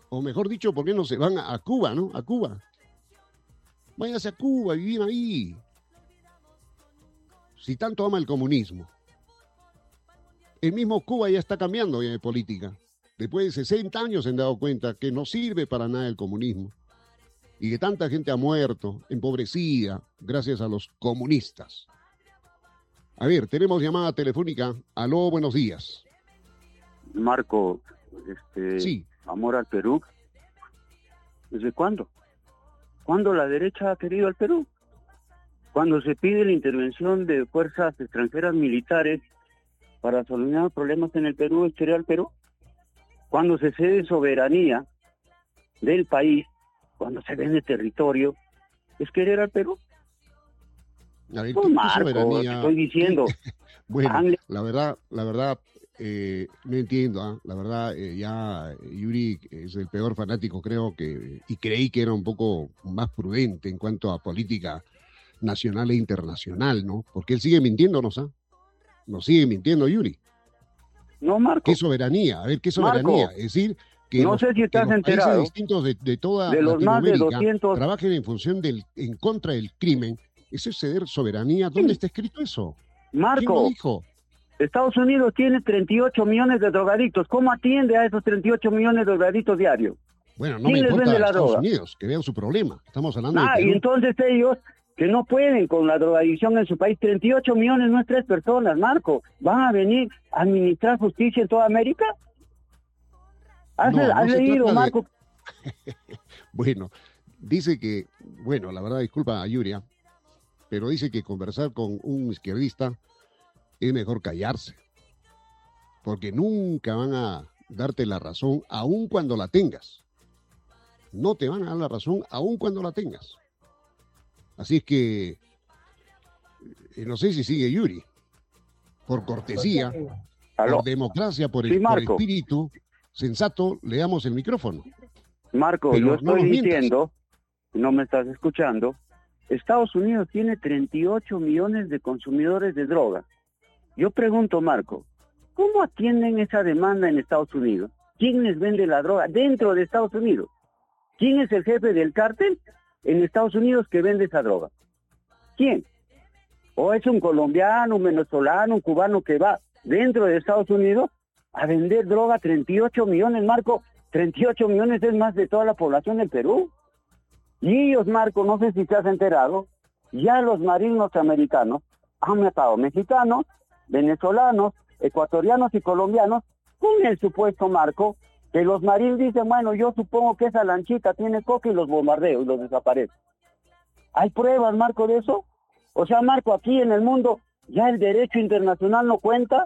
O mejor dicho, ¿por qué no se van a Cuba, no? A Cuba. Váyanse a Cuba, vivir ahí. Si tanto ama el comunismo. El mismo Cuba ya está cambiando de política. Después de 60 años se han dado cuenta que no sirve para nada el comunismo y que tanta gente ha muerto, empobrecida, gracias a los comunistas. A ver, tenemos llamada telefónica. Aló, buenos días. Marco, Sí. amor al Perú. ¿Desde cuándo? ¿Cuándo la derecha ha querido al Perú? Cuando se pide la intervención de fuerzas extranjeras militares para solucionar problemas en el Perú, ¿es querer al Perú? Cuando se cede soberanía del país, cuando se vende territorio, ¿es querer al Perú? A ver, Pues ¿qué Marco, te soberanía? estoy diciendo. Bueno, Angle- la verdad, no entiendo, ¿ah? La verdad, ya Yuri es el peor fanático, creo que, y creí que era un poco más prudente en cuanto a política nacional e internacional, ¿no? Porque él sigue mintiéndonos, ¿ah? Nos sigue mintiendo, Yuri. No, ¿Qué Marco, soberanía? A ver, ¿qué soberanía? Marco, Es decir, que no los, sé si que estás los países enterado distintos de toda de los más de Latinoamérica 200. trabajen en función en contra del crimen. ¿Eso es ceder soberanía? ¿Dónde está escrito eso? ¿Quién lo Marco, dijo? Estados Unidos tiene 38 millones de drogadictos. ¿Cómo atiende a esos 38 millones de drogadictos diarios? Bueno, no me ¿Quién les importa vende la Estados droga? Unidos, que vean su problema. Estamos hablando de Y Perú. entonces ellos, que no pueden con la drogadicción en su país, 38 millones no es 3 personas, Marco. ¿Van a venir a administrar justicia en toda América? ¿Has No se leído, trata de... Marco? Bueno, dice que, bueno, la verdad, disculpa a Yuria, pero dice que conversar con un izquierdista es mejor callarse, porque nunca van a darte la razón, aun cuando la tengas. No te van a dar la razón, aun cuando la tengas. Así es que, no sé si sigue Yuri, por cortesía, Aló. por democracia, por Sí, por Marco. espíritu sensato, le damos el micrófono. Marco, Pero yo no estoy nos mientas. diciendo, no me estás escuchando, Estados Unidos tiene 38 millones de consumidores de droga. Yo pregunto, Marco, ¿cómo atienden esa demanda en Estados Unidos? ¿Quién les vende la droga dentro de Estados Unidos? ¿Quién es el jefe del cártel en Estados Unidos que vende esa droga? ¿Quién? ¿O es un colombiano, un venezolano, un cubano que va dentro de Estados Unidos a vender droga? 38 millones, Marco. 38 millones es más de toda la población del Perú. Y ellos, Marco, no sé si te has enterado, ya los marinos americanos han matado mexicanos, venezolanos, ecuatorianos y colombianos con el supuesto, Marco, que los marines dicen, bueno, yo supongo que esa lanchita tiene coca y los bombardeo y los desaparece. ¿Hay pruebas, Marco, de eso? O sea, Marco, aquí en el mundo ya el derecho internacional no cuenta.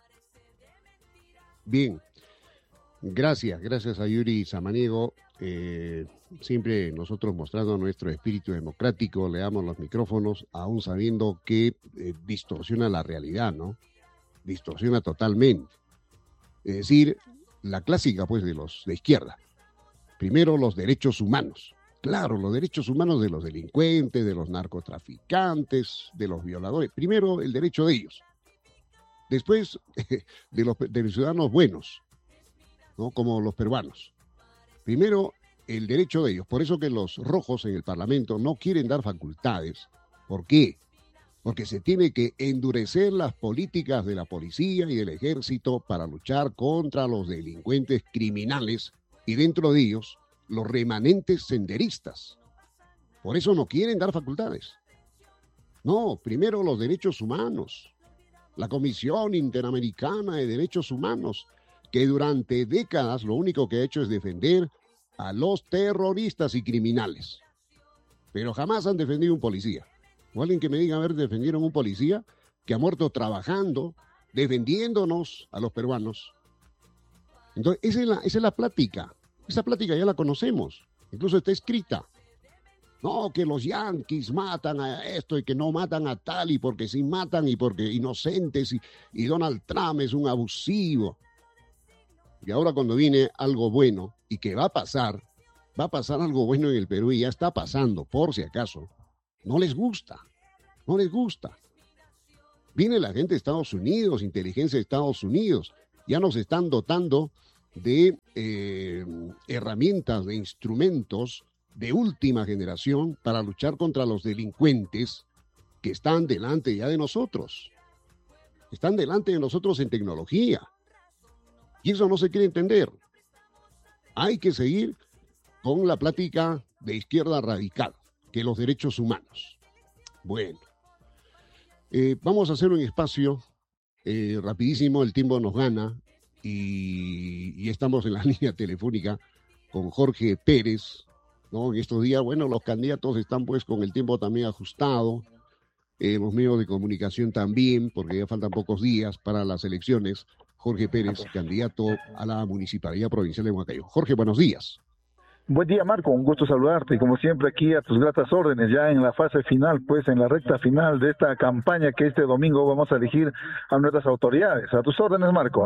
Bien, gracias a Yuri Samaniego. Siempre nosotros mostrando nuestro espíritu democrático, le damos los micrófonos, aún sabiendo que distorsiona la realidad, ¿no? Distorsiona totalmente. Es decir, la clásica, pues, de los de izquierda. Primero, los derechos humanos. Claro, los derechos humanos de los delincuentes, de los narcotraficantes, de los violadores. Primero, el derecho de ellos. Después, de los ciudadanos buenos, ¿no? Como los peruanos. Primero, el derecho de ellos. Por eso que los rojos en el Parlamento no quieren dar facultades. ¿Por qué? Porque se tiene que endurecer las políticas de la policía y del ejército para luchar contra los delincuentes criminales y dentro de ellos los remanentes senderistas. Por eso no quieren dar facultades. No, primero los derechos humanos. La Comisión Interamericana de Derechos Humanos, que durante décadas lo único que ha hecho es defender a los terroristas y criminales. Pero jamás han defendido un policía. O alguien que me diga, a ver, defendieron un policía que ha muerto trabajando, defendiéndonos a los peruanos. Entonces, esa es la plática. Esa plática ya la conocemos. Incluso está escrita. No, que los yanquis matan a esto y que no matan a tal y porque sí matan y porque inocentes y Donald Trump es un abusivo. Y ahora cuando viene algo bueno y que va a pasar algo bueno en el Perú y ya está pasando, por si acaso, no les gusta. Viene la gente de Estados Unidos, inteligencia de Estados Unidos, ya nos están dotando de herramientas, de instrumentos de última generación para luchar contra los delincuentes que están delante ya de nosotros. Están delante de nosotros en tecnología. Y eso no se quiere entender. Hay que seguir con la plática de izquierda radical, que los derechos humanos. Bueno, vamos a hacer un espacio rapidísimo, el tiempo nos gana y estamos en la línea telefónica con Jorge Pérez, ¿no? En estos días, bueno, los candidatos están pues con el tiempo también ajustado, los medios de comunicación también, porque ya faltan pocos días para las elecciones. Jorge Pérez, candidato a la Municipalidad Provincial de Huancayo. Jorge, buenos días. Buen día, Marco, un gusto saludarte y como siempre aquí a tus gratas órdenes, ya en la fase final, pues en la recta final de esta campaña que este domingo vamos a elegir a nuestras autoridades. A tus órdenes, Marco.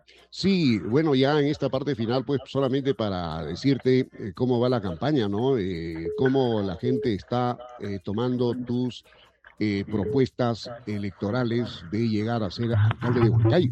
Sí, bueno, ya en esta parte final, pues solamente para decirte cómo va la campaña, ¿no? Cómo la gente está tomando tus propuestas electorales de llegar a ser alcalde de Huancayo.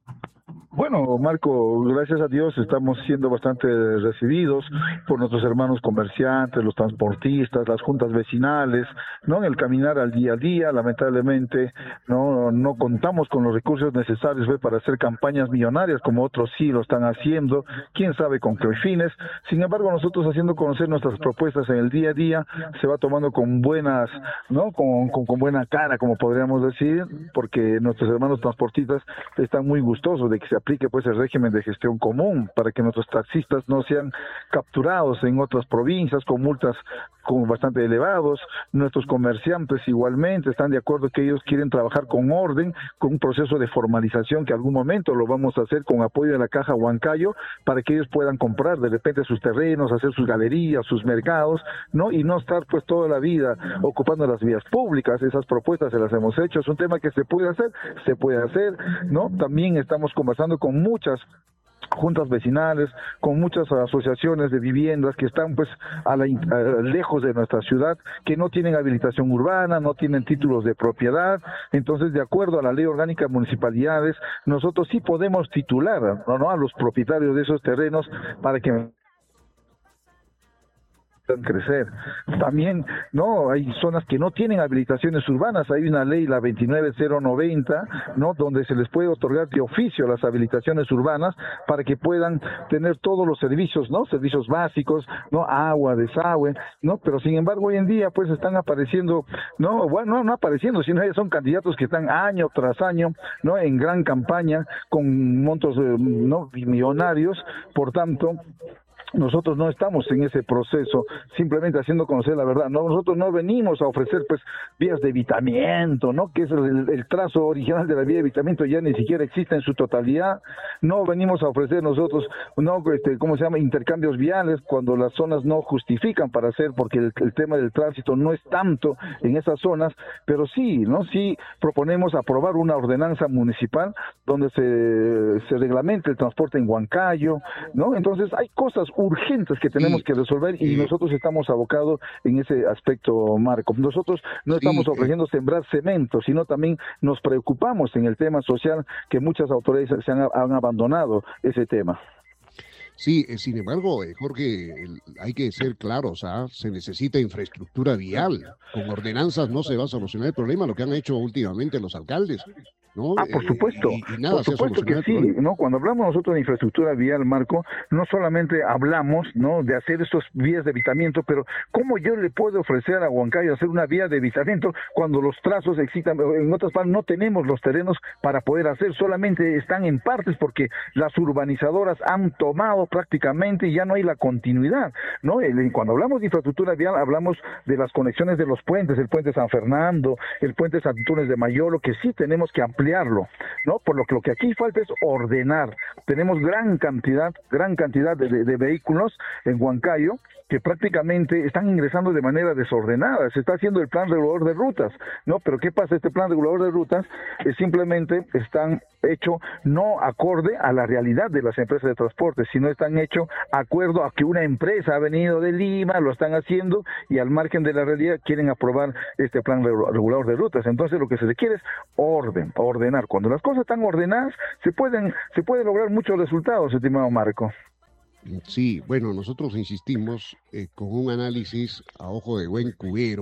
Bueno, Marco, gracias a Dios estamos siendo bastante recibidos por nuestros hermanos comerciantes, los transportistas, las juntas vecinales, ¿no? En el caminar al día a día, lamentablemente, no contamos con los recursos necesarios para hacer campañas millonarias como otros sí lo están haciendo, quién sabe con qué fines. Sin embargo, nosotros haciendo conocer nuestras propuestas en el día a día, se va tomando con buenas, ¿no? Con buena cara, como podríamos decir, porque nuestros hermanos transportistas están muy gustosos de que se aplique pues el régimen de gestión común para que nuestros taxistas no sean capturados en otras provincias con multas bastante elevados. Nuestros comerciantes igualmente están de acuerdo que ellos quieren trabajar con orden, con un proceso de formalización que algún momento lo vamos a hacer con apoyo de la Caja Huancayo para que ellos puedan comprar de repente sus terrenos, hacer sus galerías, sus mercados, ¿no? Y no estar pues toda la vida ocupando las vías públicas. Esas propuestas se las hemos hecho, es un tema que se puede hacer, ¿no? También estamos conversando con muchas juntas vecinales, con muchas asociaciones de viviendas que están pues lejos de nuestra ciudad, que no tienen habilitación urbana, no tienen títulos de propiedad. Entonces, de acuerdo a la Ley Orgánica de Municipalidades, nosotros sí podemos titular, ¿no? a los propietarios de esos terrenos para que crecer. También, ¿no? Hay zonas que no tienen habilitaciones urbanas. Hay una ley, la 29090, ¿no? Donde se les puede otorgar de oficio las habilitaciones urbanas para que puedan tener todos los servicios, ¿no? Servicios básicos, ¿no? Agua, desagüe, ¿no? Pero sin embargo, hoy en día, pues están apareciendo, ¿no? Bueno, no apareciendo, sino ya son candidatos que están año tras año, ¿no? En gran campaña, con montos, ¿no? millonarios. Por tanto, nosotros no estamos en ese proceso, simplemente haciendo conocer la verdad. No, nosotros no venimos a ofrecer pues vías de evitamiento, ¿no? Que es el trazo original de la vía de evitamiento, ya ni siquiera existe en su totalidad. No venimos a ofrecer nosotros, no, intercambios viales cuando las zonas no justifican para hacer, porque el tema del tránsito no es tanto en esas zonas, pero sí, ¿no? Sí proponemos aprobar una ordenanza municipal donde se reglamente el transporte en Huancayo, ¿no? Entonces hay cosas urgentes que tenemos que resolver y nosotros estamos abocados en ese aspecto, Marco. Nosotros no estamos ofreciendo sembrar cemento, sino también nos preocupamos en el tema social, que muchas autoridades han abandonado ese tema. Sí, sin embargo, Jorge, hay que ser claros, se necesita infraestructura vial. Con ordenanzas no se va a solucionar el problema, lo que han hecho últimamente los alcaldes, ¿no? Por supuesto, y nada, por supuesto que sí, ¿no? Cuando hablamos nosotros de infraestructura vial, Marco, no solamente hablamos, ¿no? de hacer estos vías de evitamiento, pero ¿cómo yo le puedo ofrecer a Huancayo hacer una vía de evitamiento cuando los trazos existan? En otras palabras, no tenemos los terrenos para poder hacer, solamente están en partes porque las urbanizadoras han tomado prácticamente y ya no hay la continuidad, ¿no? Cuando hablamos de infraestructura vial, hablamos de las conexiones de los puentes, el puente San Fernando, el puente San Túnez de Mayolo, que sí tenemos que ampliarlo, ¿no? Por lo que aquí falta es ordenar. Tenemos gran cantidad de vehículos en Huancayo que prácticamente están ingresando de manera desordenada. Se está haciendo el plan regulador de rutas, ¿no? Pero ¿qué pasa? Este plan regulador de rutas simplemente están hecho no acorde a la realidad de las empresas de transporte, sino están hecho acuerdo a que una empresa ha venido de Lima, lo están haciendo y al margen de la realidad quieren aprobar este plan regulador de rutas. Entonces lo que se requiere es ordenar. Cuando las cosas están ordenadas, se pueden lograr muchos resultados, estimado Marco. Sí, bueno, nosotros insistimos con un análisis a ojo de buen cubero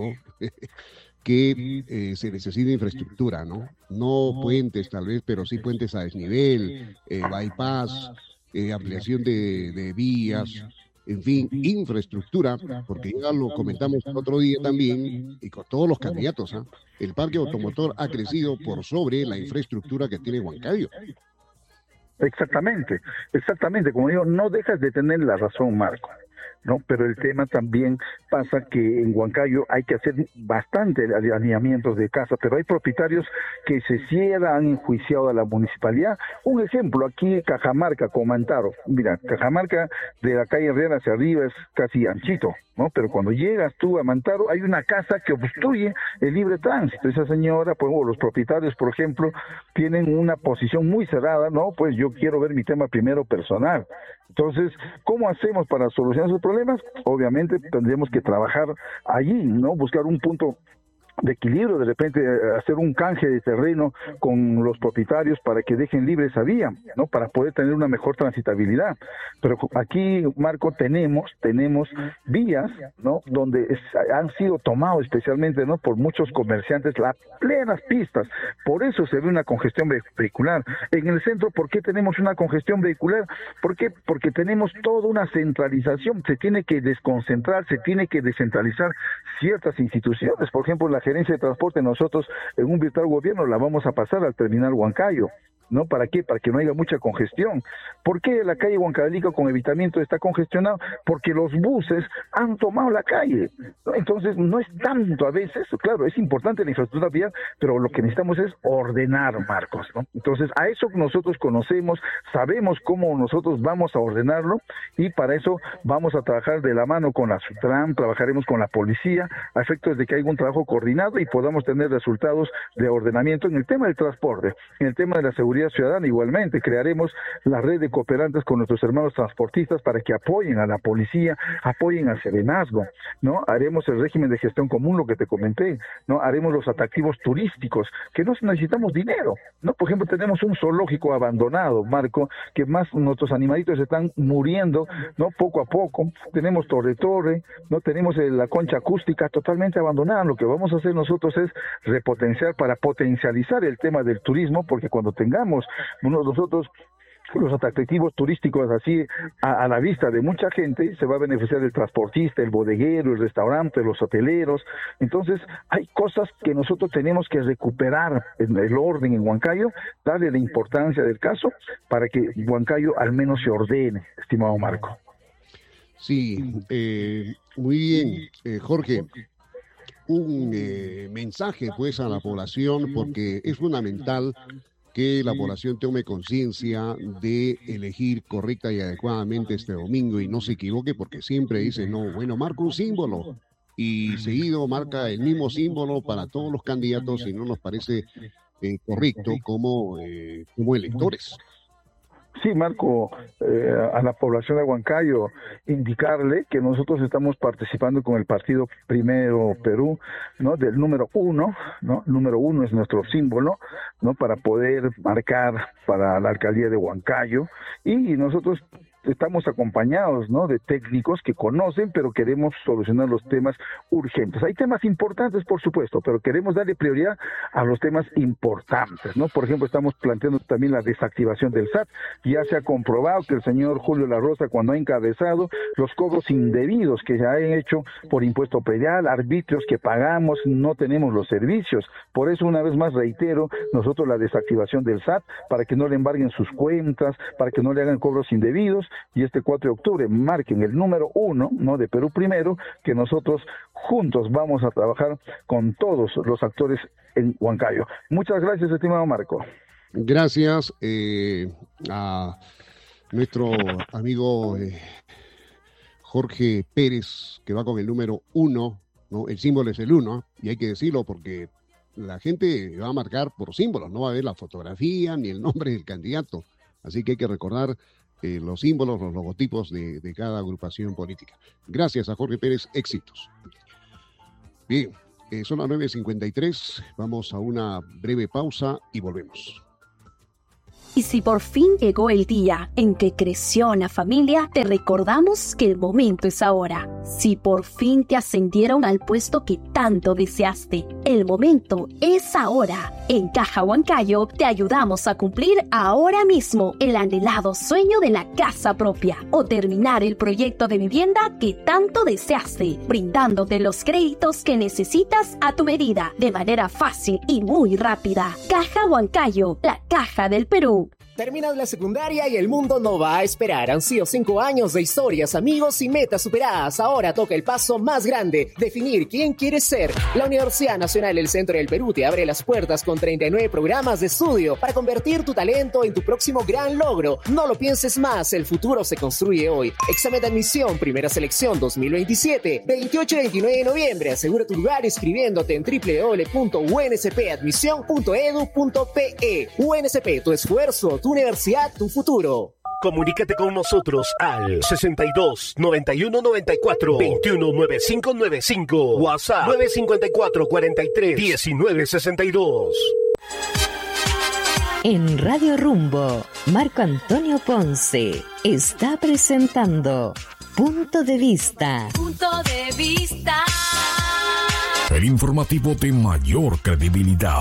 que se necesita infraestructura, ¿no? No puentes tal vez, pero sí puentes a desnivel, bypass, ampliación de vías, en fin, infraestructura, porque ya lo comentamos el otro día también, y con todos los candidatos, ¿eh? El parque automotor ha crecido por sobre la infraestructura que tiene Huancayo. Exactamente, como digo, no dejas de tener la razón, Marco, ¿no? Pero el tema también pasa que en Huancayo hay que hacer bastante alineamientos de casa, pero hay propietarios que se cierran, han enjuiciado a la municipalidad. Un ejemplo, aquí Cajamarca, Comantaro. Mira, Cajamarca de la calle Real hacia arriba es casi anchito, ¿no? Pero cuando llegas tú a Mantaro hay una casa que obstruye el libre tránsito. Esa señora, pues, o los propietarios, por ejemplo, tienen una posición muy cerrada, ¿no? Pues yo quiero ver mi tema primero personal. Entonces, ¿cómo hacemos para solucionar esos problemas? Obviamente tendremos que trabajar allí, ¿no? Buscar un punto de equilibrio, de repente hacer un canje de terreno con los propietarios para que dejen libre esa vía, ¿no? Para poder tener una mejor transitabilidad. Pero aquí, Marco, tenemos vías, ¿no? Donde han sido tomados especialmente, ¿no? Por muchos comerciantes las plenas pistas. Por eso se ve una congestión vehicular. En el centro, ¿por qué tenemos una congestión vehicular? ¿Por qué? Porque tenemos toda una centralización. Se tiene que desconcentrar, se tiene que descentralizar ciertas instituciones. Por ejemplo, la gerencia de transporte, nosotros en un virtual gobierno la vamos a pasar al terminal Huancayo, ¿no? ¿Para qué? Para que no haya mucha congestión. ¿Por qué la calle Huancavelica con evitamiento está congestionado? Porque los buses han tomado la calle, ¿no? Entonces no es tanto a veces, claro, es importante la infraestructura vial, pero lo que necesitamos es ordenar, Marcos, ¿no? Entonces a eso nosotros conocemos, sabemos cómo nosotros vamos a ordenarlo y para eso vamos a trabajar de la mano con la SUTRAM, trabajaremos con la policía a efectos de que haya un trabajo coordinado y podamos tener resultados de ordenamiento en el tema del transporte, en el tema de la seguridad ciudadana. Igualmente crearemos la red de cooperantes con nuestros hermanos transportistas para que apoyen a la policía, apoyen al serenazgo, ¿no? Haremos el régimen de gestión común, lo que te comenté, ¿no? Haremos los atractivos turísticos, que no necesitamos dinero, ¿no? Por ejemplo, tenemos un zoológico abandonado, Marco, que más nuestros animalitos están muriendo, ¿no? Poco a poco. Tenemos Torre, ¿no? Tenemos la concha acústica totalmente abandonada. Lo que vamos a hacer nosotros es repotenciar para potencializar el tema del turismo, porque cuando tengamos nosotros los atractivos turísticos así a la vista de mucha gente, se va a beneficiar el transportista, el bodeguero, el restaurante, los hoteleros. Entonces hay cosas que nosotros tenemos que recuperar en el orden en Huancayo, darle la importancia del caso para que Huancayo al menos se ordene, estimado Marco. Sí, muy bien, Jorge. Un mensaje pues a la población, porque es fundamental que la población tome conciencia de elegir correcta y adecuadamente este domingo y no se equivoque, porque siempre dice, no, bueno, marca un símbolo y seguido marca el mismo símbolo para todos los candidatos y no nos parece correcto como electores. Sí, Marco, a la población de Huancayo indicarle que nosotros estamos participando con el partido Primero Perú, ¿no? Del número 1, ¿no? Número 1 es nuestro símbolo, ¿no? Para poder marcar para la alcaldía de Huancayo y nosotros estamos acompañados, ¿no? De técnicos que conocen, pero queremos solucionar los temas urgentes. Hay temas importantes, por supuesto, pero queremos darle prioridad a los temas importantes, ¿no? Por ejemplo, estamos planteando también la desactivación del SAT. Ya se ha comprobado que el señor Julio La Rosa, cuando ha encabezado los cobros indebidos que ya han hecho por impuesto predial, arbitrios que pagamos, no tenemos los servicios. Por eso, una vez más, reitero, nosotros la desactivación del SAT, para que no le embarguen sus cuentas, para que no le hagan cobros indebidos, y este 4 de octubre marquen el número 1, ¿no? De Perú Primero, que nosotros juntos vamos a trabajar con todos los actores en Huancayo. Muchas gracias, estimado Marco. Gracias a nuestro amigo Jorge Pérez, que va con el número 1, ¿no? El símbolo es el 1, y hay que decirlo porque la gente va a marcar por símbolos, no va a ver la fotografía ni el nombre del candidato. Así que hay que recordar los símbolos, los logotipos de cada agrupación política. Gracias a Jorge Pérez, éxitos. Bien, son las 9:53, vamos a una breve pausa y volvemos. Y si por fin llegó el día en que creció la familia, te recordamos que el momento es ahora. Si por fin te ascendieron al puesto que tanto deseaste, el momento es ahora. En Caja Huancayo te ayudamos a cumplir ahora mismo el anhelado sueño de la casa propia o terminar el proyecto de vivienda que tanto deseaste, brindándote los créditos que necesitas a tu medida, de manera fácil y muy rápida. Caja Huancayo, la caja del Perú. Terminas la secundaria y el mundo no va a esperar. Han sido 5 años de historias, amigos y metas superadas. Ahora toca el paso más grande, definir quién quieres ser. La Universidad Nacional del Centro del Perú te abre las puertas con 39 programas de estudio para convertir tu talento en tu próximo gran logro. No lo pienses más, el futuro se construye hoy. Examen de admisión, primera selección 2027, 28 y 29 de noviembre. Asegura tu lugar escribiéndote en www.unspadmisión.edu.pe. UNSP, tu esfuerzo, tu universidad, tu futuro. Comunícate con nosotros al 62 91 94 21 95 95. WhatsApp 954 43 19 62. En Radio Rumbo, Marco Antonio Ponce está presentando Punto de Vista. Punto de Vista. El informativo de mayor credibilidad.